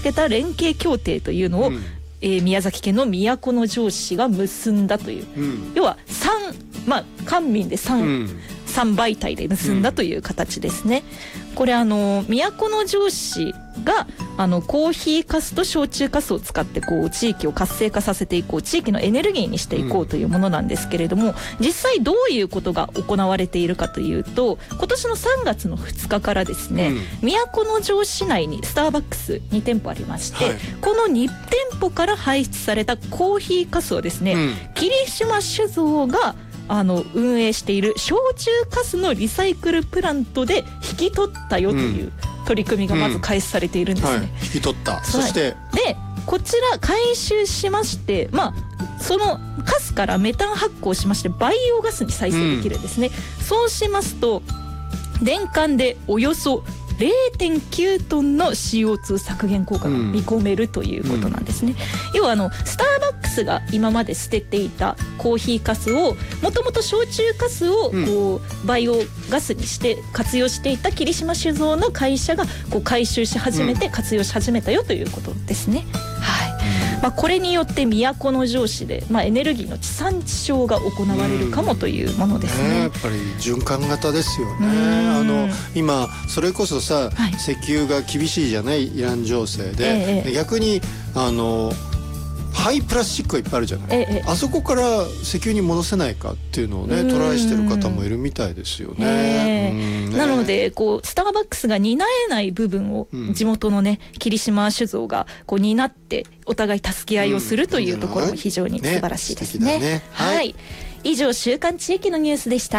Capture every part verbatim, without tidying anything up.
けた連携協定というのを、うん、えー、宮崎県の都城市が結んだという、うん、要はさん、まあ官民でさん、うん、さん媒体で結んだという形ですね。うん、これあの都城市があのコーヒーかすと焼酎かすを使ってこう地域を活性化させていこう、地域のエネルギーにしていこうというものなんですけれども、うん、実際どういうことが行われているかというと、今年のさんがつのふつかからですね、うん、都城市内にスターバックスにてんぽありまして、はい、このにてんぽから排出されたコーヒーかすをですね、うん、霧島酒造があの運営している焼酎かすのリサイクルプラントで引き取ったよという取り組みがまず開始されているんですね。うんうん、はい、引き取った。そして、 でこちら回収しまして、まあそのかすからメタン発酵しましてバイオガスに再生できるんですね。うん、そうしますと年間でおよそ れいてんきゅうトンの シーオーツー 削減効果が見込めるということなんですね。うん、要はあのスターバックスが今まで捨てていたコーヒーかすを、もともと焼酎かすをこうバイオガスにして活用していた霧島酒造の会社がこう回収し始めて活用し始めたよということですね。はい。まあ、これによって都城市で、まあ、エネルギーの地産地消が行われるかもというものですね。 ね、やっぱり循環型ですよね。あの今それこそさ、はい、石油が厳しいじゃない、イラン情勢で、ええ、逆にあの廃プラスチックがいっぱいあるじゃない、ええ、あそこから石油に戻せないかっていうのをねトライしてる方もいるみたいですよね。 えー、なのでこうスターバックスが担えない部分を地元のね、うん、霧島酒造がこう担ってお互い助け合いをするというところも非常に素晴らしいですね。ね、ね、はい、はい、以上週刊地域のニュースでした。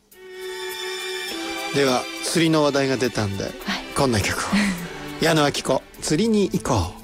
では釣りの話題が出たんで、はい、こんな曲を矢野顕子、釣りに行こう。